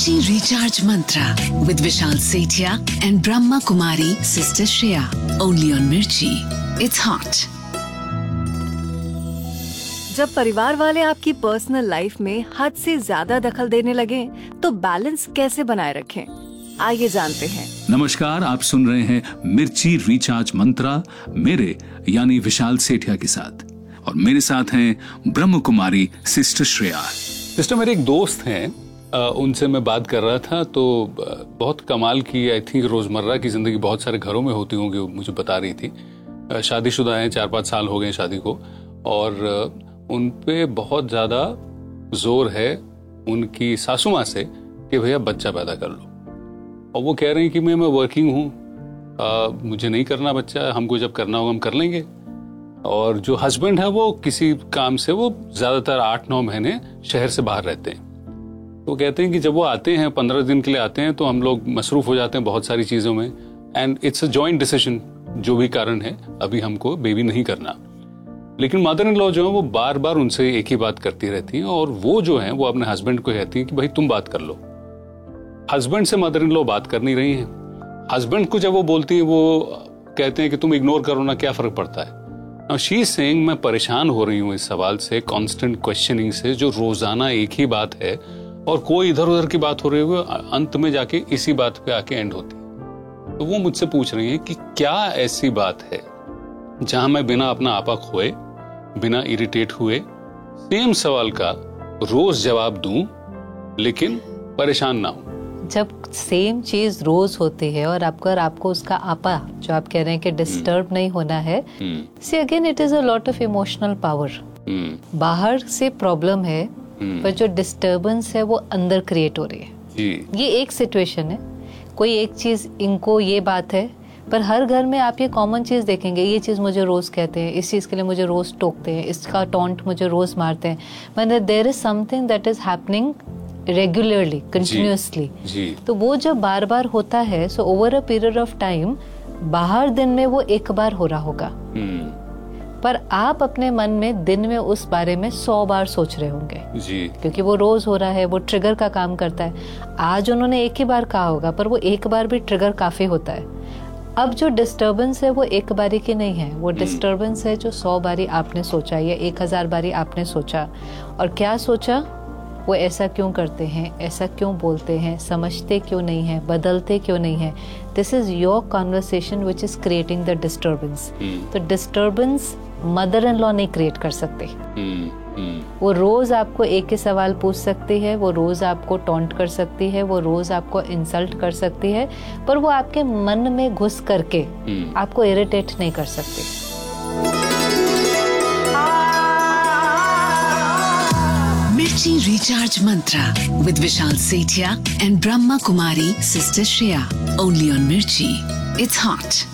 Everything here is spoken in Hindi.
Mirchi Recharge Mantra with Vishal Sethia and Brahma Kumari Sister Shreya. Only on Mirchi. It's hot. जब परिवार वाले आपकी पर्सनल लाइफ में हद से ज्यादा दखल देने लगे तो बैलेंस कैसे बनाए रखें, आइए जानते हैं। नमस्कार, आप सुन रहे हैं मिर्ची रिचार्ज मंत्रा मेरे यानी विशाल सेठिया के साथ, और मेरे साथ हैं ब्रह्म कुमारी सिस्टर श्रेया। सिस्टर मेरे एक दोस्त हैं, उनसे मैं बात कर रहा था तो बहुत कमाल की, आई थिंक रोजमर्रा की जिंदगी बहुत सारे घरों में होती होंगी, मुझे बता रही थी। शादीशुदा हैं, 4-5 साल हो गए शादी को, और उन पे बहुत ज्यादा जोर है उनकी सासू माँ से कि भैया बच्चा पैदा कर लो। और वो कह रहे हैं कि मैं वर्किंग हूँ, मुझे नहीं करना बच्चा, हमको जब करना होगा हम कर लेंगे। और जो हस्बैंड है वो किसी काम से वो ज्यादातर 8-9 महीने शहर से बाहर रहते हैं। तो कहते हैं कि जब वो आते हैं 15 दिन के लिए आते हैं तो हम लोग मसरूफ हो जाते हैं बहुत सारी चीजों में, and it's a joint decision. जो भी कारण है, अभी हमको बेबी नहीं करना। लेकिन मदर इन लॉ जो है वो बार बार उनसे एक ही बात करती रहती हैं, और वो जो है वो अपने हस्बैंड को कहती हैं कि भाई तुम बात कर लो। हस्बैंड से मदर इन लॉ बात कर नहीं रही हैं। हस्बैंड को जब वो बोलती है वो कहते हैं कि तुम इग्नोर करो ना, क्या फर्क पड़ता है। नाउ शी इज सेइंग मैं परेशान हो रही हूँ इस सवाल से, कांस्टेंट क्वेश्चनिंग से, जो रोजाना एक ही बात है और कोई इधर उधर की बात हो रही है, अंत में जाके इसी बात पे आके एंड होती है। तो वो मुझसे पूछ रही है कि क्या ऐसी बात है जहां मैं बिना अपना आपा खोए, बिना इरिटेट हुए, सेम सवाल का रोज जवाब दूं लेकिन परेशान ना हूं। जब सेम चीज रोज होती है और आपको उसका आपा जो आप कह रहे हैं कि डिस्टर्ब नहीं होना है, see again it is a lot of emotional power. बाहर से प्रॉब्लम है, पर जो डिस्टर्बेंस है वो अंदर क्रिएट हो रही है। ये एक सिचुएशन है, कोई एक चीज, इनको ये बात है, पर हर घर में आप ये कॉमन चीज देखेंगे, ये चीज मुझे रोज कहते हैं, इस चीज के लिए मुझे रोज टोकते हैं, इसका टॉन्ट मुझे रोज मारते हैं। मतलब there is something that is happening regularly, continuously. तो वो जब बार बार होता है, so over a period of time, बाहर दिन में वो एक बार हो रहा होगा, पर आप अपने मन में दिन में उस बारे में 100 बार सोच रहे होंगे जी, क्योंकि वो रोज हो रहा है, वो ट्रिगर का काम करता है। आज उन्होंने एक ही बार कहा होगा, पर वो एक बार भी ट्रिगर काफी होता है। अब जो डिस्टर्बेंस है वो एक बारी की नहीं है, वो डिस्टर्बेंस है जो 100 बारी आपने सोचा या 1000 बारी आपने सोचा। और क्या सोचा, वो ऐसा क्यों करते हैं, ऐसा क्यों बोलते हैं, समझते क्यों नहीं है, बदलते क्यों नहीं है। This is your conversation which is creating the disturbance. तो डिस्टर्बेंस मदर इन लॉ नहीं क्रिएट कर सकते। वो रोज आपको एक ही सवाल पूछ सकती है, वो रोज आपको टॉन्ट कर सकती है, वो रोज आपको इंसल्ट कर सकती है, पर वो आपके मन में घुस करके आपको इरिटेट नहीं कर सकती। Mirchi Recharge Mantra with Vishal Sethia and Brahma Kumari Sister Shreya. Only on Mirchi. It's hot.